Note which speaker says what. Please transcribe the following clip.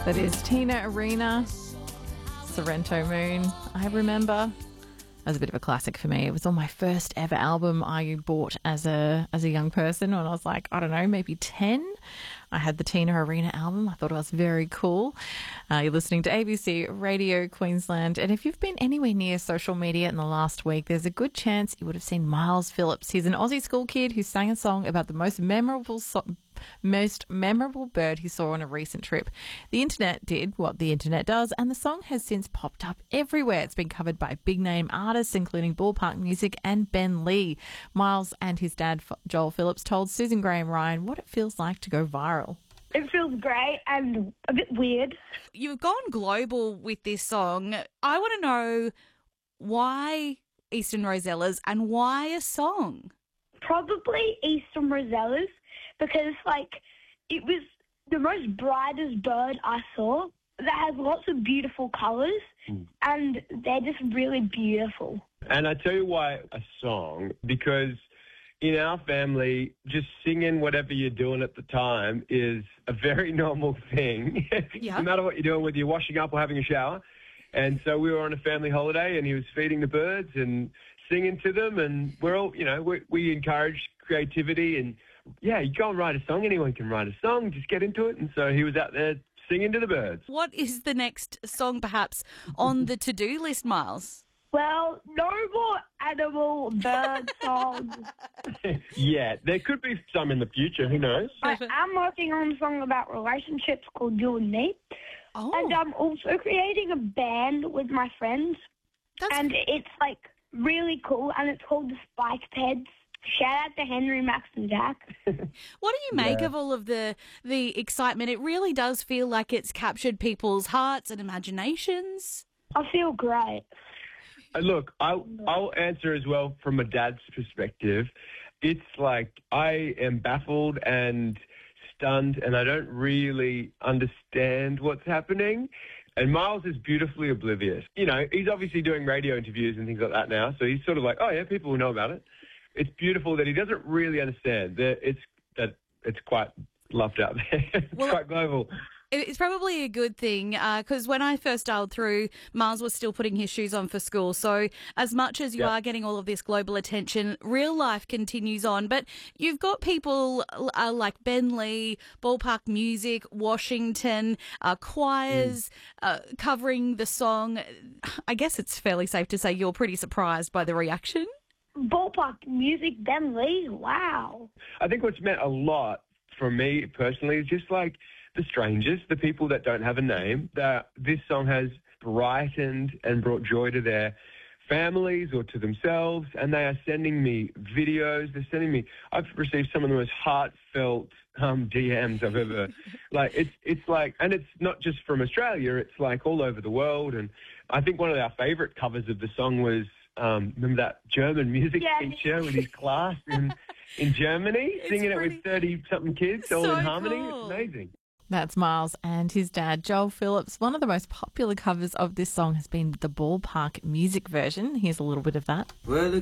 Speaker 1: That is Tina Arena, Sorrento Moon. I remember. That was a bit of a classic for me. It was on my first ever album I bought as a young person when I was like, I don't know, maybe 10. I had the Tina Arena album. I thought it was very cool. You're listening to ABC Radio Queensland. And if you've been anywhere near social media in the last week, there's a good chance you would have seen Miles Phillips. He's an Aussie school kid who sang a song about the most memorable bird he saw on a recent trip. The internet did what the internet does, and the song has since popped up everywhere. It's been covered by big-name artists, including Ballpark Music and Ben Lee. Miles and his dad, Joel Phillips, told Susan Graham Ryan what it feels like to go viral.
Speaker 2: It feels great and a bit weird.
Speaker 3: You've gone global with this song. I want to know why Eastern Rosellas and why a song?
Speaker 2: Probably Eastern Rosellas because, it was the most brightest bird I saw that has lots of beautiful colours and they're just really beautiful.
Speaker 4: And I tell you why a song, because in our family, just singing whatever you're doing at the time is a very normal thing.
Speaker 3: Yeah.
Speaker 4: No matter what you're doing, whether you're washing up or having a shower. And so we were on a family holiday and he was feeding the birds and singing to them. And we're all, we encourage creativity and, yeah, you go and write a song. Anyone can write a song. Just get into it. And so he was out there singing to the birds.
Speaker 3: What is the next song perhaps on the to-do list, Miles?
Speaker 2: Well, no more animal bird songs.
Speaker 4: Yeah, there could be some in the future. Who knows?
Speaker 2: I'm working on a song about relationships called You and Me.
Speaker 3: Oh.
Speaker 2: And I'm also creating a band with my friends. And it's, really cool, and it's called the Spike Peds. Shout out to Henry, Max, and Jack.
Speaker 3: What do you make of all of the excitement? It really does feel like it's captured people's hearts and imaginations.
Speaker 2: I feel great.
Speaker 4: Look, I'll answer as well from a dad's perspective. It's like I am baffled and stunned and I don't really understand what's happening. And Miles is beautifully oblivious. He's obviously doing radio interviews and things like that now, so he's sort of like, oh, yeah, people will know about it. It's beautiful that he doesn't really understand that it's quite loved out there. It's quite global.
Speaker 3: It's probably a good thing because when I first dialed through, Miles was still putting his shoes on for school. So as much as you are getting all of this global attention, real life continues on. But you've got people like Ben Lee, Ballpark Music, Washington, choirs covering the song. I guess it's fairly safe to say you're pretty surprised by the reaction.
Speaker 2: Ballpark Music, Ben Lee, wow.
Speaker 4: I think what's meant a lot for me personally is just like the strangers, the people that don't have a name, that this song has brightened and brought joy to their families or to themselves, and they are sending me videos. I've received some of the most heartfelt DMs I've ever, and it's not just from Australia, it's like all over the world. And I think one of our favourite covers of the song was, remember that German music teacher with his class in Germany, singing it with 30-something kids all in harmony?
Speaker 3: Cool.
Speaker 4: It's amazing.
Speaker 1: That's Miles and his dad, Joel Phillips. One of the most popular covers of this song has been the Ballpark Music version. Here's a little bit of that.
Speaker 5: Well,